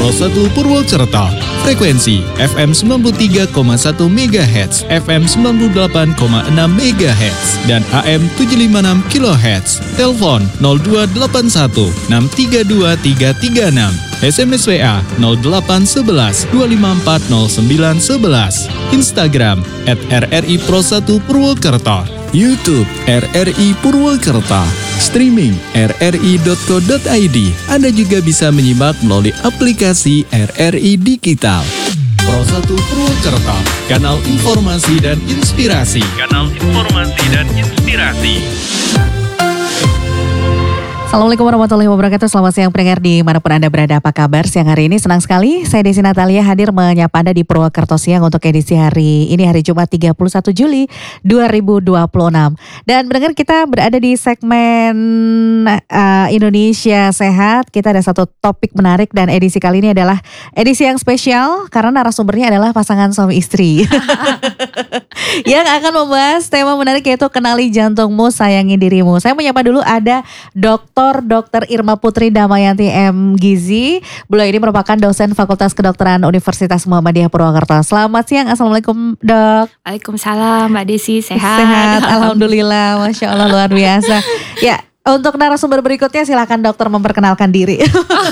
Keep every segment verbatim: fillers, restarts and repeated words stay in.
Pro satu Purwokerto. Frekuensi F M sembilan puluh tiga koma satu megahertz, F M sembilan puluh delapan koma enam megahertz, dan A M tujuh lima enam kilohertz. Telepon nol dua delapan satu enam tiga dua tiga tiga enam. S M S W A nol delapan satu satu dua lima empat nol sembilan satu satu. Instagram at R R I Pro satu Purwokerto. YouTube R R I Purwokerto. Streaming r r i dot co dot i d. Anda juga bisa menyimak melalui aplikasi R R I Digital. Pro satu Purwokerto, kanal informasi dan inspirasi. Kanal informasi dan inspirasi. Assalamualaikum warahmatullahi wabarakatuh. Selamat siang pendengar di manapun Anda berada. Apa kabar siang hari ini? Senang sekali saya Desi Natalia hadir menyapa Anda di Purwokerto Siang untuk edisi hari ini, hari Jumat tiga puluh satu Juli dua ribu dua puluh enam. Dan pendengar, kita berada di segmen uh, Indonesia Sehat. Kita ada satu topik menarik dan edisi kali ini adalah edisi yang spesial karena narasumbernya adalah pasangan suami istri yang akan membahas tema menarik, yaitu kenali jantungmu, sayangi dirimu. Saya menyapa dulu ada Dokter Dokter Irma Putri Damayanti M. Gizi. Beliau ini merupakan dosen Fakultas Kedokteran Universitas Muhammadiyah Purwokerto. Selamat siang, Assalamualaikum Dok. Waalaikumsalam Mbak Desi, sehat. Sehat, Alhamdulillah, Masya Allah, luar biasa. Ya, untuk narasumber berikutnya silakan dokter memperkenalkan diri.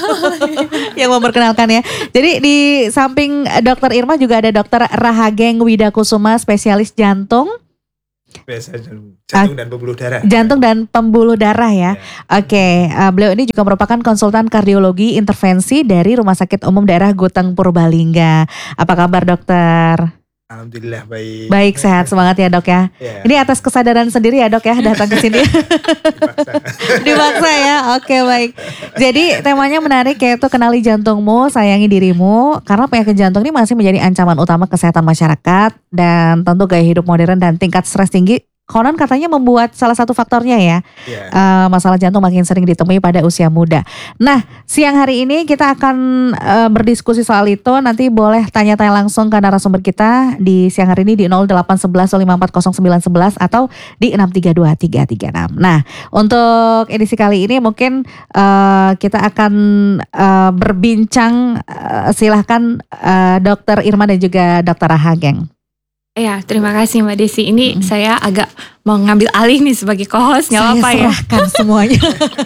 Yang memperkenalkan ya. Jadi di samping Dokter Irma juga ada Dokter Rahageng Widakusuma, spesialis jantung. Biasa jantung dan pembuluh darah. Jantung dan pembuluh darah ya. ya. Oke, uh, beliau ini juga merupakan konsultan kardiologi intervensi dari Rumah Sakit Umum Daerah Guteng Purbalingga. Apa kabar dokter? Alhamdulillah baik. Baik, sehat, semangat ya dok ya. ya. Ini atas kesadaran sendiri ya dok ya datang ke sini. Dipaksa. Dipaksa ya. Oke, baik. Jadi temanya menarik, yaitu kenali jantungmu, sayangi dirimu. Karena penyakit jantung ini masih menjadi ancaman utama kesehatan masyarakat, dan tentu gaya hidup modern dan tingkat stres tinggi konon katanya membuat salah satu faktornya ya, yeah. uh, masalah jantung makin sering ditemui pada usia muda. Nah, siang hari ini kita akan uh, berdiskusi soal itu. Nanti boleh tanya-tanya langsung ke narasumber kita di siang hari ini di nol delapan satu satu lima empat nol sembilan satu satu atau di enam tiga dua tiga tiga enam. Nah, untuk edisi kali ini mungkin uh, kita akan uh, berbincang. Uh, silahkan uh, Dokter Irma dan juga Dokter Rahageng. Ya, terima kasih Mbak Desi. Ini hmm. saya agak mau ngambil alih nih sebagai co-host, nggak apa-apa ya. Saya serahkan semuanya.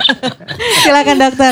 Silakan dokter.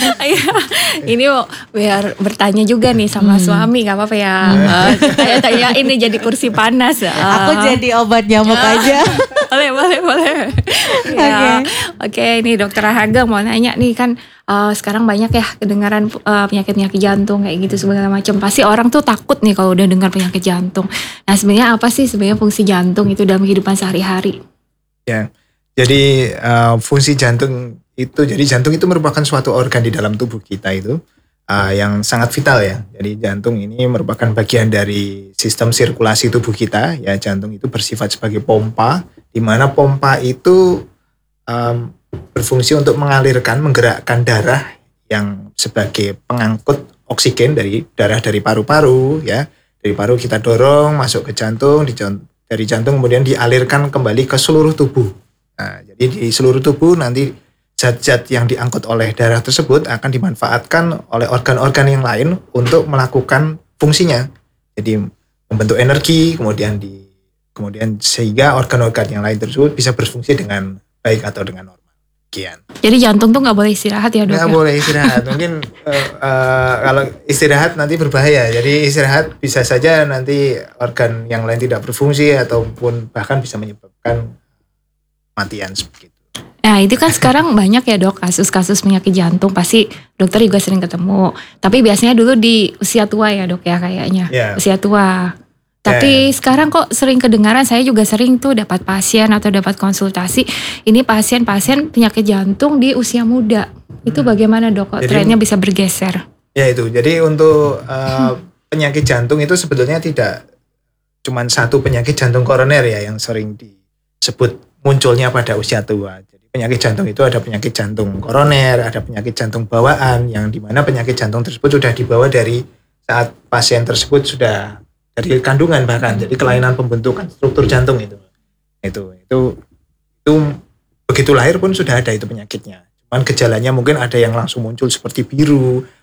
Ini biar bertanya juga nih sama hmm. suami, nggak apa-apa ya. Saya uh, tanya ini jadi kursi panas. Uh, Aku jadi obat nyamuk uh, aja. Boleh, boleh, boleh. Ya, Oke, okay. okay, ini Dokter Rahageng mau nanya nih, kan uh, sekarang banyak ya kedengaran uh, penyakit-penyakit jantung kayak gitu segala macam. Pasti orang tuh takut nih kalau udah dengar penyakit jantung. Nah, sebenarnya apa sih sebenarnya fungsi jantung itu dalam kehidupan sehari-hari? Ya, jadi uh, fungsi jantung itu, jadi jantung itu merupakan suatu organ di dalam tubuh kita itu uh, yang sangat vital ya. Jadi jantung ini merupakan bagian dari sistem sirkulasi tubuh kita. Ya, jantung itu bersifat sebagai pompa, di mana pompa itu um, berfungsi untuk mengalirkan, menggerakkan darah yang sebagai pengangkut oksigen dari darah dari paru-paru ya. Dari paru kita dorong masuk ke jantung, di jantung dari jantung kemudian dialirkan kembali ke seluruh tubuh. Nah, jadi di seluruh tubuh nanti zat-zat yang diangkut oleh darah tersebut akan dimanfaatkan oleh organ-organ yang lain untuk melakukan fungsinya. Jadi membentuk energi, kemudian di kemudian sehingga organ-organ yang lain tersebut bisa berfungsi dengan baik atau dengan normal. Kian. Jadi jantung tuh nggak boleh istirahat ya dok? Nggak ya? boleh istirahat. Mungkin uh, uh, kalau istirahat nanti berbahaya. Jadi istirahat bisa saja nanti organ yang lain tidak berfungsi ataupun bahkan bisa menyebabkan kematian seperti itu. Nah itu kan sekarang banyak ya dok kasus-kasus penyakit jantung. Pasti dokter juga sering ketemu. Tapi biasanya dulu di usia tua ya dok ya kayaknya. Yeah. Usia tua. Tapi yeah. sekarang kok sering kedengaran, saya juga sering tuh dapat pasien atau dapat konsultasi. Ini pasien-pasien penyakit jantung di usia muda. Itu bagaimana dok? Kok trennya bisa bergeser? Ya itu, jadi untuk uh, penyakit jantung itu sebetulnya tidak cuma satu penyakit jantung koroner ya yang sering disebut munculnya pada usia tua. Jadi penyakit jantung itu ada penyakit jantung koroner, ada penyakit jantung bawaan, yang dimana penyakit jantung tersebut sudah dibawa dari saat pasien tersebut sudah dari kandungan bahkan, jadi kelainan pembentukan struktur jantung itu, itu, itu, itu begitu lahir pun sudah ada itu penyakitnya. Cuman gejalanya mungkin ada yang langsung muncul seperti biru,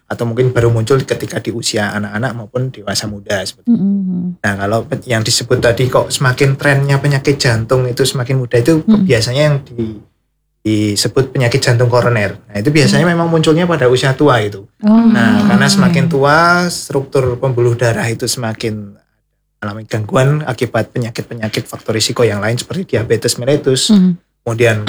atau mungkin baru muncul ketika di usia anak-anak maupun dewasa muda seperti itu. Mm-hmm. Nah kalau yang disebut tadi kok semakin trennya penyakit jantung itu semakin muda itu mm-hmm. biasanya yang di, disebut penyakit jantung koroner. Nah itu biasanya mm-hmm. memang munculnya pada usia tua itu. Oh. Nah karena semakin tua struktur pembuluh darah itu semakin mengalami gangguan akibat penyakit-penyakit faktor risiko yang lain seperti diabetes mellitus, mm-hmm. kemudian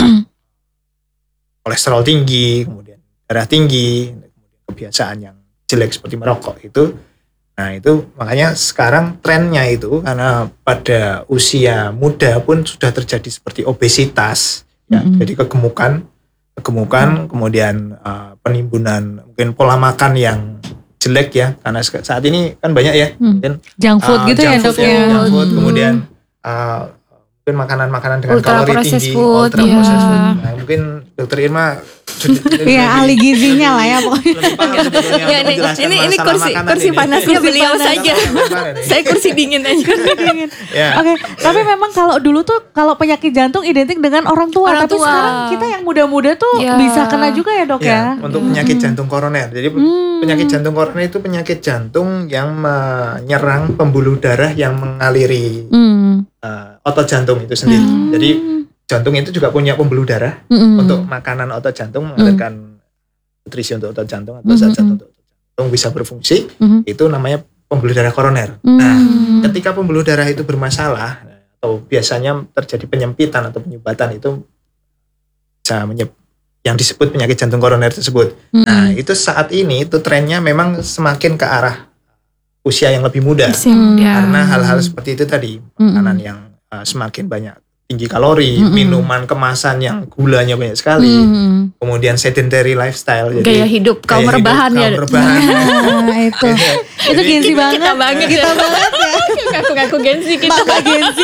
kolesterol tinggi, kemudian darah tinggi, kebiasaan yang jelek seperti merokok itu. Nah itu makanya sekarang trennya itu karena pada usia muda pun sudah terjadi seperti obesitas, ya, mm-hmm. jadi kegemukan, kegemukan, mm-hmm. kemudian uh, penimbunan mungkin pola makan yang jelek ya, karena saat ini kan banyak ya, mm. mungkin junk food uh, gitu junk ya dok ya, junk food, kemudian uh, mungkin makanan-makanan dengan ultra kalori tinggi, food, ultra ya. processed food. Nah mungkin dokter Irma Iya ahli gizinya lah ya pokoknya. Ya, ini ini, ini kursi kursi ini. Panasnya kursi beliau panas. Saja. Saya kursi dingin aja. Dingin. Ya. Oke, okay. Tapi memang kalau dulu tuh kalau penyakit jantung identik dengan orang tua, orang tapi tua. Sekarang kita yang muda-muda tuh ya. Bisa kena juga ya dok ya. ya? Untuk penyakit jantung koroner. Jadi hmm. penyakit jantung koroner itu penyakit jantung yang menyerang pembuluh darah yang mengaliri hmm. uh, otot jantung itu sendiri. Hmm. Jadi jantung itu juga punya pembuluh darah mm-hmm. untuk makanan otot jantung mengalirkan mm-hmm. nutrisi untuk otot jantung atau zat-zat mm-hmm. untuk otot jantung bisa berfungsi, mm-hmm. itu namanya pembuluh darah koroner. Mm-hmm. Nah, ketika pembuluh darah itu bermasalah atau biasanya terjadi penyempitan atau penyumbatan itu bisa menyeb- yang disebut penyakit jantung koroner tersebut. Mm-hmm. Nah, itu saat ini itu trennya memang semakin ke arah usia yang lebih muda. Mm-hmm. Karena hal-hal seperti itu tadi, makanan mm-hmm. yang uh, semakin banyak tinggi kalori, mm-hmm. minuman kemasan yang gulanya banyak sekali, mm-hmm. kemudian sedentary lifestyle, gaya hidup kaum rebahan ya, kaum rebahan. Nah, itu itu Genzi banget, kita banget, kita ya. banget ya, ngaku-ngaku Genzi kita, Mbak Genzi,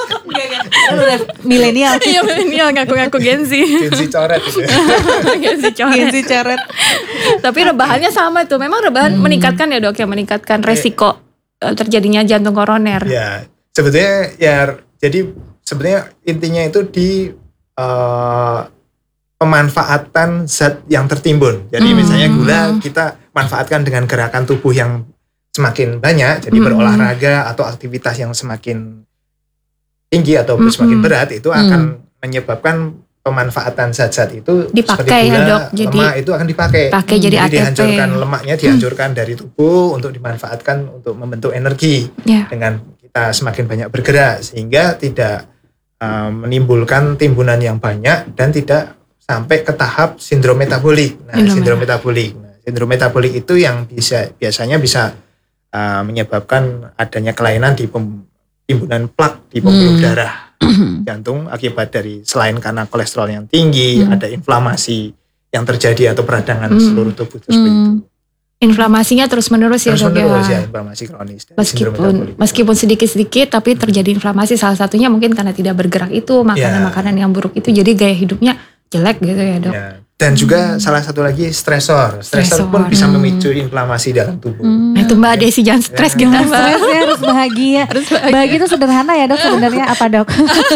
milenial, iya milenial ngaku-ngaku Genzi, Genzi coret, gitu. Genzi coret, Genzi coret. Tapi rebahannya sama tuh, memang rebahan hmm. meningkatkan ya dok, ya meningkatkan resiko eh, terjadinya jantung koroner. Ya, sebetulnya ya jadi sebenarnya intinya itu di uh, pemanfaatan zat yang tertimbun. Jadi hmm. misalnya gula kita manfaatkan dengan gerakan tubuh yang semakin banyak, jadi hmm. berolahraga atau aktivitas yang semakin tinggi atau hmm. semakin berat itu hmm. akan menyebabkan pemanfaatan zat-zat itu dipakai seperti gula, ya dok, jadi lemak itu akan dipakai. Pakai jadi, jadi dihancurkan lemaknya, dihancurkan hmm. dari tubuh untuk dimanfaatkan untuk membentuk energi yeah. dengan kita semakin banyak bergerak sehingga tidak uh, menimbulkan timbunan yang banyak dan tidak sampai ke tahap sindrom metabolik. Nah, Sindrom, sindrom metabolik. Nah, sindrom metabolik itu yang bisa biasanya bisa uh, menyebabkan adanya kelainan di pem, timbunan plak di pembuluh hmm. darah jantung akibat dari selain karena kolesterol yang tinggi, hmm. ada inflamasi yang terjadi atau peradangan hmm. seluruh tubuh seperti hmm. itu. Inflamasinya terus menerus ya terus dok menerus ya. ya inflamasi kronis. Meskipun meskipun sedikit-sedikit tapi terjadi inflamasi, salah satunya mungkin karena tidak bergerak itu, makanan-makanan yang buruk itu, jadi gaya hidupnya jelek gitu ya dok. Ya. Dan juga hmm. salah satu lagi stresor. Stresor pun bisa memicu inflamasi dalam tubuh. Hmm. Nah, itu Mbak Desi jangan stres ya. Gimana Mbak? Stresnya harus bahagia. Harus bahagia. Bahagia itu sederhana ya dok sebenarnya, apa dok?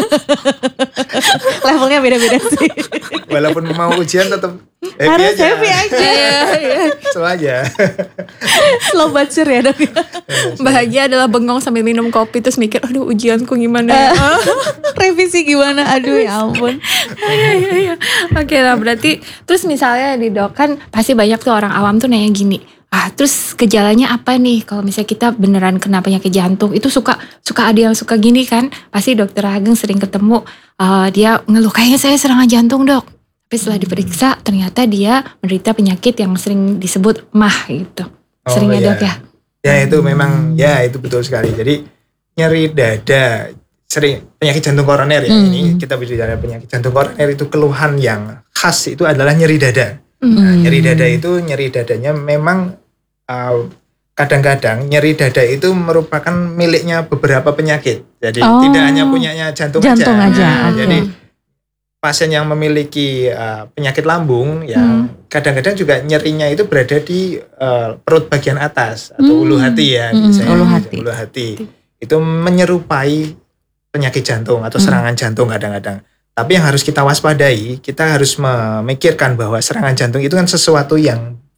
Levelnya beda-beda sih. Walaupun mau ujian tetap happy harus aja. happy aja. Slow aja. Slow but sure ya dok. Bahagia adalah bengong sambil minum kopi terus mikir, aduh ujianku gimana ya? Revisi gimana? Aduh ya ampun. Oke lah, berarti terus misalnya di dok kan pasti banyak tuh orang awam tuh nanya gini, ah terus gejalanya apa nih kalau misalnya kita beneran kena penyakit jantung? Itu suka suka ada yang suka gini kan, pasti dokter Ageng sering ketemu uh, dia ngeluh, kayaknya saya serangan jantung dok, tapi setelah diperiksa ternyata dia menderita penyakit yang sering disebut M A H gitu. Oh, sering ya iya. dok ya? Ya itu memang ya itu betul sekali. Jadi nyeri dada, sering penyakit jantung koroner ya. Hmm. Ini kita bicara penyakit jantung koroner itu keluhan yang khas itu adalah nyeri dada. Hmm. Nah, nyeri dada itu nyeri dadanya memang uh, kadang-kadang nyeri dada itu merupakan miliknya beberapa penyakit. Jadi oh. tidak hanya punyanya jantung, jantung aja. aja. Nah, okay. Jadi pasien yang memiliki uh, penyakit lambung yang hmm. kadang-kadang juga nyerinya itu berada di uh, perut bagian atas atau hmm. ulu hati ya, hmm. misalnya ulu hati. ulu hati. Itu menyerupai penyakit jantung atau serangan hmm. jantung kadang-kadang. Tapi yang harus kita waspadai, kita harus memikirkan bahwa serangan jantung itu kan sesuatu yang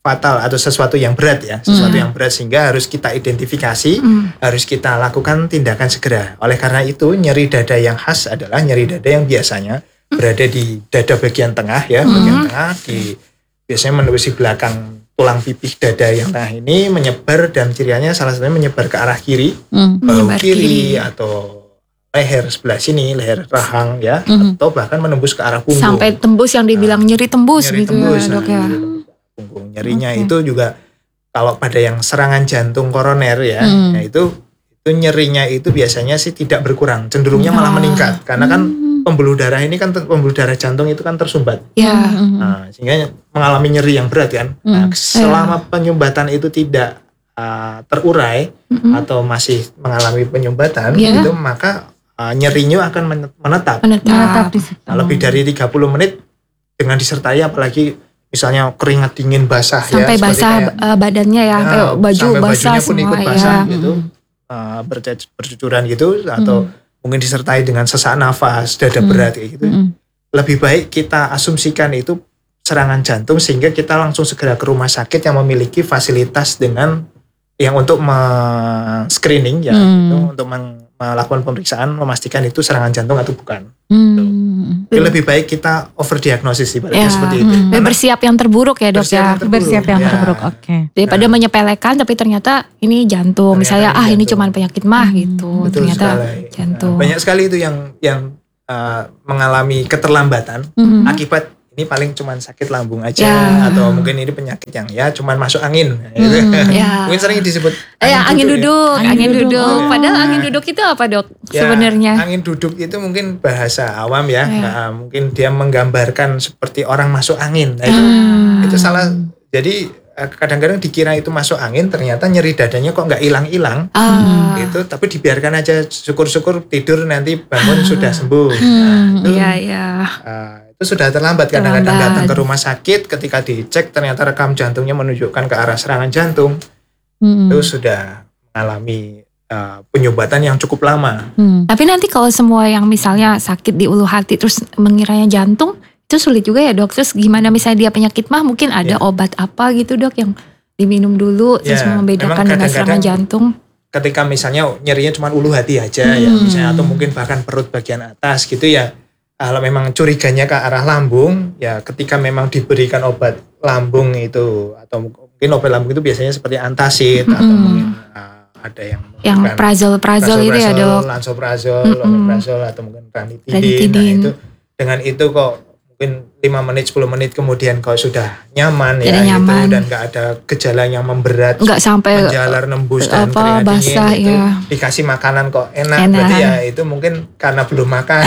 fatal atau sesuatu yang berat ya, sesuatu hmm. yang berat sehingga harus kita identifikasi, hmm. harus kita lakukan tindakan segera. Oleh karena itu nyeri dada yang khas adalah nyeri dada yang biasanya hmm. berada di dada bagian tengah ya, hmm. bagian tengah di biasanya menerusi belakang tulang pipih dada yang tengah ini menyebar dan cirinya salah satunya menyebar ke arah kiri, hmm. bahu kiri, kiri atau leher sebelah sini, leher rahang ya, hmm. atau bahkan menembus ke arah punggung. Sampai tembus yang dibilang nah, nyeri tembus nyeri gitu tembus, ya dok ya. Nah, punggung nyerinya okay. itu juga kalau pada yang serangan jantung koroner ya, hmm. nah itu itu nyerinya itu biasanya sih tidak berkurang, cenderungnya oh. malah meningkat karena kan hmm. pembuluh darah ini kan pembuluh darah jantung itu kan tersumbat, ya. Nah, sehingga mengalami nyeri yang berat kan. Hmm. Nah, selama penyumbatan itu tidak uh, terurai hmm. atau masih mengalami penyumbatan, yeah. itu maka uh, nyerinya akan menetap. Menetap. Nah, lebih dari tiga puluh menit dengan disertai apalagi misalnya keringat dingin basah sampai ya, basah kayak, badannya ya, ya baju sampai basah pun semua ikut basah ya. gitu, uh, bercucuran gitu atau hmm. mungkin disertai dengan sesak nafas, dada hmm. berat kayak gitu. Hmm. Lebih baik kita asumsikan itu serangan jantung sehingga kita langsung segera ke rumah sakit yang memiliki fasilitas dengan yang untuk men-screening ya, hmm. gitu, untuk melakukan pemeriksaan memastikan itu serangan jantung atau bukan. Hmm. Jadi lebih baik kita overdiagnosis ibaratnya ya. Seperti itu. Hmm. Bersiap yang terburuk ya dok ya. Terburuk. Bersiap yang ya. terburuk. Oke. Okay. Daripada nah. menyepelekan tapi ternyata ini jantung. Ternyata misalnya ah jantung. Ini cuma penyakit mah hmm. gitu. Betul ternyata sekali. jantung. Nah, banyak sekali itu yang yang uh, mengalami keterlambatan hmm. akibat ini paling cuma sakit lambung aja ya. Atau mungkin ini penyakit yang ya cuma masuk angin. Hmm, ya. Mungkin sering disebut angin, ya, angin duduk, ya. angin, angin duduk. duduk. Oh, Padahal ya. angin duduk itu apa dok? Ya, sebenarnya angin duduk itu mungkin bahasa awam ya. ya. Nah, mungkin dia menggambarkan seperti orang masuk angin. Nah, itu hmm. itu salah. Jadi kadang-kadang dikira itu masuk angin, ternyata nyeri dadanya kok nggak hilang-hilang. Ah. Gitu, tapi dibiarkan aja, syukur-syukur tidur nanti bangun ah. sudah sembuh. Hmm. Nah, itu, ya, ya. Uh, itu sudah terlambat, kadang-kadang datang ke rumah sakit ketika dicek ternyata rekam jantungnya menunjukkan ke arah serangan jantung. Hmm. Itu sudah mengalami uh, penyumbatan yang cukup lama. Hmm. Tapi nanti kalau semua yang misalnya sakit di ulu hati terus mengiranya jantung, itu sulit juga ya dok. Terus gimana misalnya dia penyakit mah mungkin ada yeah. obat apa gitu dok yang diminum dulu yeah. terus membedakan dengan serangan jantung. Ketika misalnya nyerinya cuma ulu hati aja hmm. ya misalnya atau mungkin bahkan perut bagian atas gitu ya. Kalau memang curiganya ke arah lambung, ya ketika memang diberikan obat lambung itu atau mungkin obat lambung itu biasanya seperti antacid mm-hmm. atau mungkin uh, ada yang yang prazol prazol itu ya dok, lansoprazol, mm-hmm. omeprazol atau mungkin ranitidin. Nah itu dengan itu kok mungkin lima menit sepuluh menit kemudian kalau sudah nyaman Jadi ya nyaman. Itu dan nggak ada gejala yang memberat, nggak sampai menjalar nembus dan apa, keringat basah, dingin itu ya. Dikasih makanan kok enak, enak. Berarti ya itu mungkin karena belum makan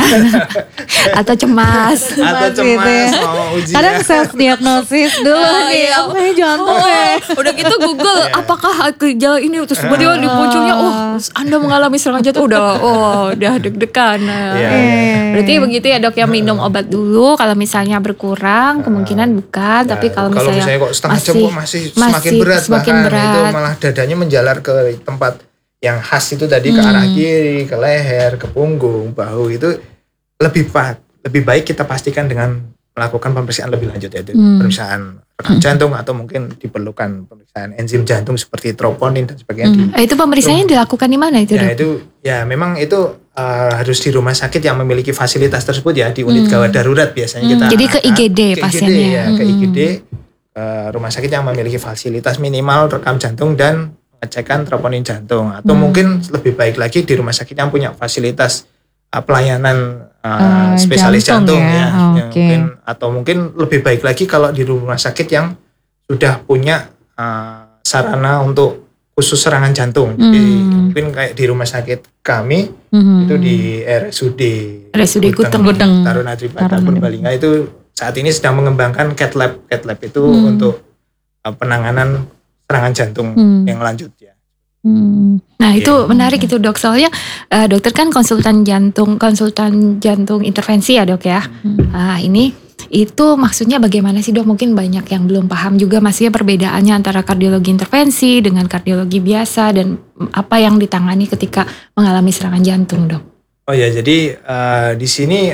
atau cemas atau cemas gitu ya. mau ujian. Kadang self diagnosis dulu oh, nih iya. apa ya jantung oh, ya. Udah gitu Google yeah. apakah gejala ini terus tiba-tiba di munculnya oh Anda mengalami serangan jantung udah oh udah deg-degan. Nah. Yeah, yeah. Berarti begitu ya dok, yang minum obat dulu kalau misalnya berkurang kemungkinan bukan, ya, tapi kalau misalnya, kalau misalnya kok setengah masih, jam kok masih, masih semakin berat semakin bahkan berat. Itu malah dadanya menjalar ke tempat yang khas itu tadi hmm. ke arah kiri, ke leher, ke punggung, bahu itu lebih baik lebih baik kita pastikan dengan melakukan pemeriksaan lebih lanjut yaitu hmm. pemeriksaan rekam jantung atau mungkin diperlukan pemeriksaan enzim jantung seperti troponin dan sebagainya. Hmm. Di, itu pemeriksaannya dilakukan di mana itu? Ya dok? itu ya memang itu uh, harus di rumah sakit yang memiliki fasilitas tersebut ya di unit hmm. gawat darurat biasanya hmm. kita. Jadi ke I G D ke pasiennya. I G D, ya, hmm. ke I G D uh, rumah sakit yang memiliki fasilitas minimal rekam jantung dan pengecekan troponin jantung atau hmm. mungkin lebih baik lagi di rumah sakit yang punya fasilitas uh, pelayanan uh, uh, spesialis jantung, jantung ya, oh, yang okay. mungkin atau mungkin lebih baik lagi kalau di rumah sakit yang sudah punya uh, sarana untuk khusus serangan jantung. Jadi hmm. mungkin kayak di rumah sakit kami hmm. itu di R S U D R S U D Guteng Taruna Tripata Purbalingga itu saat ini sedang mengembangkan cath lab. Cath lab itu hmm. untuk uh, penanganan serangan jantung hmm. yang lanjut ya. Hmm. Nah itu yeah. menarik itu dok, soalnya uh, dokter kan konsultan jantung, konsultan jantung intervensi ya dok ya. Hmm. Nah ini itu maksudnya bagaimana sih dok? Mungkin banyak yang belum paham juga maksudnya perbedaannya antara kardiologi intervensi dengan kardiologi biasa dan apa yang ditangani ketika mengalami serangan jantung dok. Oh ya, jadi uh, di sini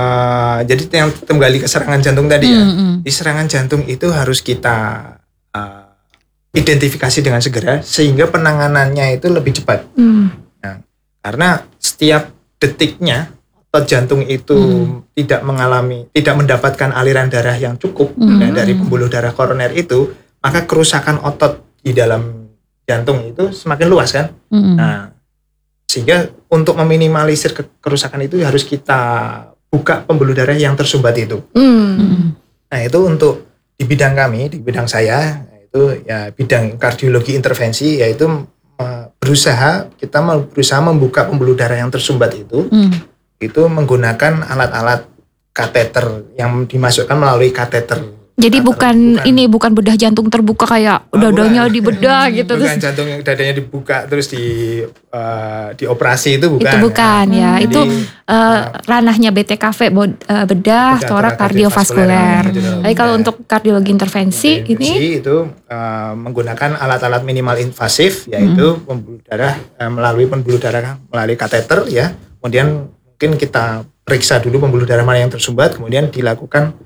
uh, jadi yang kembali ke serangan jantung tadi ya. Mm-hmm. Di serangan jantung itu harus kita uh, identifikasi dengan segera sehingga penanganannya itu lebih cepat. Hmm. Nah, karena setiap detiknya otot jantung itu hmm. tidak mengalami, tidak mendapatkan aliran darah yang cukup hmm. ya, dari pembuluh darah koroner itu, maka kerusakan otot di dalam jantung itu semakin luas kan. Hmm. Nah, sehingga untuk meminimalisir kerusakan itu harus kita buka pembuluh darah yang tersumbat itu. Hmm. Nah, itu untuk di bidang kami, di bidang saya itu ya bidang kardiologi intervensi, yaitu berusaha kita berusaha membuka pembuluh darah yang tersumbat itu. Hmm. Itu menggunakan alat-alat kateter yang dimasukkan melalui kateter. Jadi kateter, bukan, bukan ini bukan bedah jantung terbuka kayak oh, dadanya dibedah gitu. Bukan terus jantung yang dadanya dibuka terus di uh, dioperasi itu bukan. Itu bukan ya, ya. Hmm. Itu uh, ranahnya B T K V uh, bedah torak kardiovaskuler. Jadi kalau untuk kardiologi intervensi, intervensi ini itu uh, menggunakan alat-alat minimal invasif, yaitu hmm. pembuluh darah uh, melalui pembuluh darah melalui kateter ya. Kemudian mungkin kita periksa dulu pembuluh darah mana yang tersumbat, kemudian dilakukan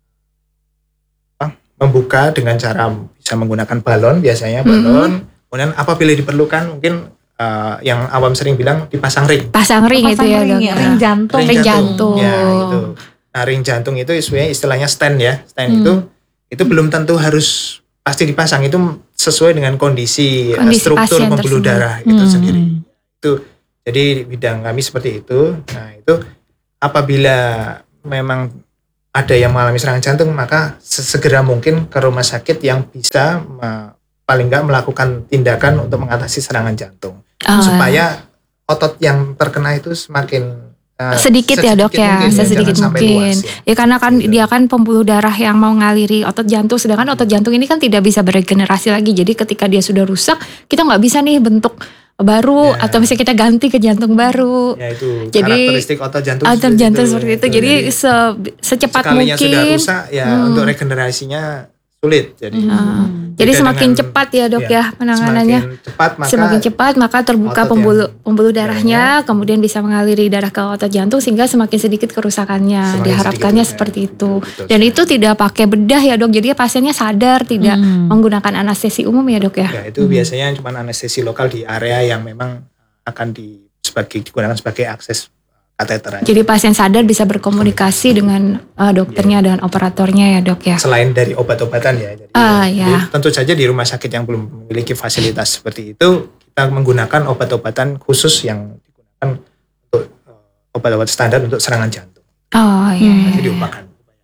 apa, membuka dengan cara bisa menggunakan balon, biasanya balon. Mm-hmm. Kemudian apabila diperlukan mungkin uh, yang awam sering bilang dipasang ring. Pasang ring itu ya, ring, ya, ring jantung. Ring jantung. Ya, itu. Nah, ring jantung itu sebenarnya istilahnya stent ya. Stent mm. itu itu belum tentu harus pasti dipasang, itu sesuai dengan kondisi, kondisi struktur pembuluh darah itu mm. sendiri. Itu jadi bidang kami seperti itu. Nah, itu apabila memang ada yang mengalami serangan jantung, maka sesegera mungkin ke rumah sakit yang bisa uh, paling enggak melakukan tindakan untuk mengatasi serangan jantung. Oh, supaya otot yang terkena itu semakin uh, sedikit, sedikit ya dok ya, sedikit mungkin. Luas, ya. ya karena kan gitu. Dia kan pembuluh darah yang mau ngaliri otot jantung, sedangkan otot jantung ini kan tidak bisa beregenerasi lagi. Jadi ketika dia sudah rusak, kita nggak bisa nih bentuk baru ya. Atau misalnya kita ganti ke jantung baru. Ya itu jadi, karakteristik otot jantung. Otot jantung itu, seperti itu. itu. Jadi, jadi se, secepat mungkin. Sekalinya sudah rusak ya hmm. untuk regenerasinya sulit. Jadi, hmm. jadi semakin dengan, cepat ya dok ya, ya penanganannya. Semakin cepat maka, semakin cepat maka terbuka pembuluh pembuluh darahnya, ya. Kemudian bisa mengaliri darah ke otot jantung sehingga semakin sedikit kerusakannya. Semakin Diharapkannya sedikit, seperti ya. Itu. Betul, Dan betul. Itu tidak pakai bedah ya dok. Jadi pasiennya sadar tidak hmm. menggunakan anestesi umum ya dok ya. Ya itu hmm. biasanya cuma anestesi lokal di area yang memang akan di sebagai digunakan sebagai akses kateter. Jadi pasien sadar bisa berkomunikasi dengan uh, dokternya yeah. dan operatornya ya dok ya. Selain dari obat-obatan ya. Jadi, uh, ya. jadi tentu saja di rumah sakit yang belum memiliki fasilitas seperti itu, kita menggunakan obat-obatan khusus yang digunakan untuk uh, obat-obat standar untuk serangan jantung. Oh iya. Hmm. Jadi diupakan.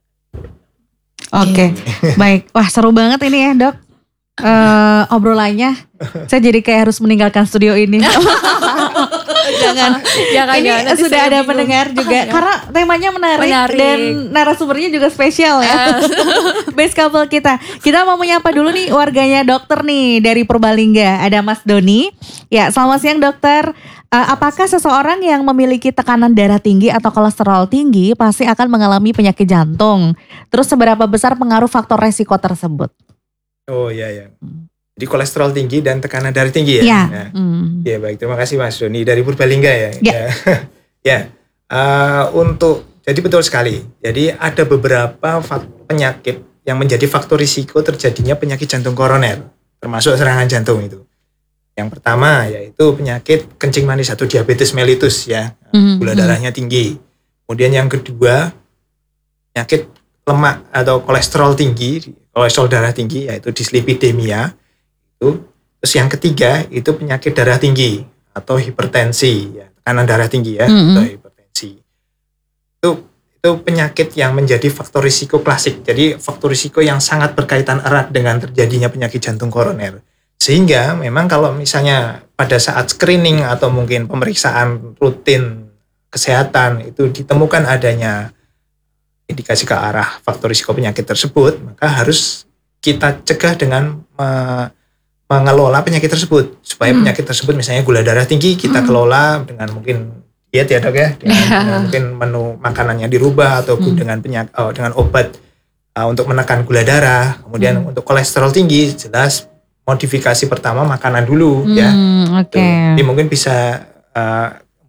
Oke, okay. Baik. Wah seru banget ini ya dok. Uh, obrolannya, saya jadi kayak harus meninggalkan studio ini. jangan, jangan. Ini jangan, sudah ada bingung. Pendengar juga, oh, karena temanya menarik, menarik dan narasumbernya juga spesial ya. Best couple kita. Kita mau menyapa dulu nih warganya dokter nih dari Purbalingga. Ada Mas Doni. Ya, selamat siang dokter. Uh, apakah seseorang yang memiliki tekanan darah tinggi atau kolesterol tinggi pasti akan mengalami penyakit jantung? Terus seberapa besar pengaruh faktor resiko tersebut? Oh iya ya. Jadi kolesterol tinggi dan tekanan darah tinggi ya. Iya. Ya, mm. ya baik, terima kasih Mas Doni dari Purbalingga ya. Ya. Ya. ya. Uh, untuk jadi betul sekali. Jadi ada beberapa fak- penyakit yang menjadi faktor risiko terjadinya penyakit jantung koroner, termasuk serangan jantung itu. Yang pertama yaitu penyakit kencing manis atau diabetes mellitus ya, mm. gula darahnya tinggi. Kemudian yang kedua penyakit lemak atau kolesterol tinggi. Kolesterol darah tinggi yaitu dislipidemia itu. Terus yang ketiga itu penyakit darah tinggi atau hipertensi ya, tekanan darah tinggi ya, mm-hmm. atau hipertensi. Itu itu penyakit yang menjadi faktor risiko klasik. Jadi faktor risiko yang sangat berkaitan erat dengan terjadinya penyakit jantung koroner. Sehingga memang kalau misalnya pada saat screening atau mungkin pemeriksaan rutin kesehatan itu ditemukan adanya indikasi ke arah faktor risiko penyakit tersebut, maka harus kita cegah dengan me- mengelola penyakit tersebut supaya hmm. penyakit tersebut misalnya gula darah tinggi kita hmm. kelola dengan mungkin diet ya dok ya, dengan, dengan mungkin menu makanannya dirubah atau hmm. dengan penyak- oh, dengan obat uh, untuk menekan gula darah. Kemudian hmm. untuk kolesterol tinggi jelas modifikasi pertama makanan dulu hmm, ya. Oke. Okay. Jadi mungkin bisa uh,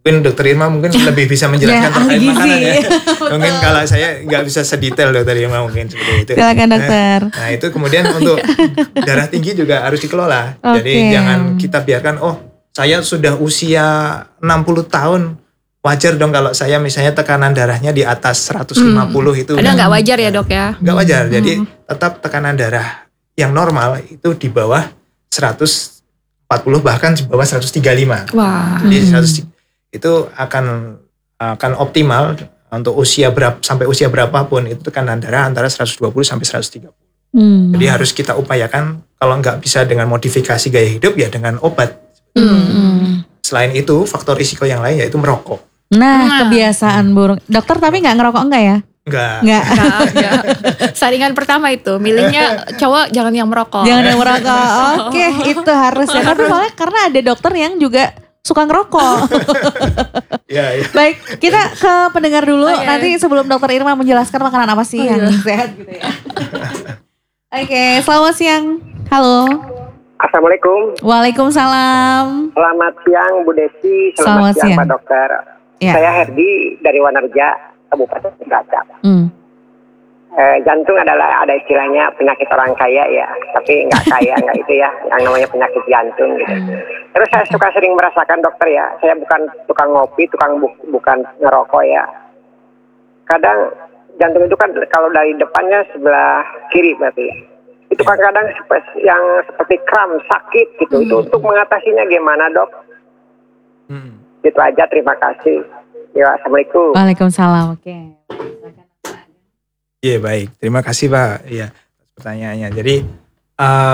Mungkin dokter Irma mungkin lebih bisa menjelaskan Ya, terkait gizi. makanan ya. Mungkin kalau saya nggak bisa sedetail dokter Irma mungkin seperti itu. Silakan dokter. Nah, nah itu kemudian untuk darah tinggi juga harus dikelola. Oke. Jadi jangan kita biarkan, oh saya sudah usia enam puluh tahun, wajar dong kalau saya misalnya tekanan darahnya di atas seratus lima puluh Hmm. itu. Ada nggak wajar ya dok ya? Nggak wajar, jadi tetap tekanan darah yang normal itu di bawah seratus empat puluh bahkan di bawah seratus tiga puluh lima. Wah. Jadi seratus itu akan akan optimal untuk usia berapa sampai usia berapapun itu tekanan darah antara seratus dua puluh sampai seratus tiga puluh. Hmm. Jadi harus kita upayakan kalau nggak bisa dengan modifikasi gaya hidup ya dengan obat. Hmm. Selain itu faktor risiko yang lain yaitu merokok. Nah, Nah. kebiasaan buruk. Dokter tapi nggak ngerokok enggak ya? Enggak. Nggak. Nah, ya. Saringan pertama itu milihnya cowok jangan yang merokok. Jangan yang merokok. Oke, itu harus ya. Tapi soalnya karena ada dokter yang juga suka ngerokok. Ya, ya. Baik, kita ke pendengar dulu. Oke. Nanti sebelum dokter Irma menjelaskan makanan apa sih Oh, yang iya. sehat gitu ya. Oke, selamat siang. Halo. Assalamualaikum. Waalaikumsalam. Selamat siang Bu Desi. Selamat, Selamat siang, siang. Pak Dokter. Ya. Saya Herdi dari Wanarja, Kabupaten Cilacap. Hmm. Eh, jantung adalah ada istilahnya penyakit orang kaya ya, tapi nggak kaya nggak itu ya, yang namanya penyakit jantung gitu. Terus saya suka sering merasakan dokter ya, saya bukan tukang ngopi, tukang bu- bukan ngerokok ya. Kadang jantung itu kan kalau dari depannya sebelah kiri berarti ya. Itu kan kadang sepe- yang seperti kram, sakit gitu. Itu untuk mengatasinya gimana dok? Hmm. Itu aja, terima kasih. Ya, Assalamualaikum. Waalaikumsalam. Oke. Iya baik, terima kasih Pak. Iya pertanyaannya. Jadi uh,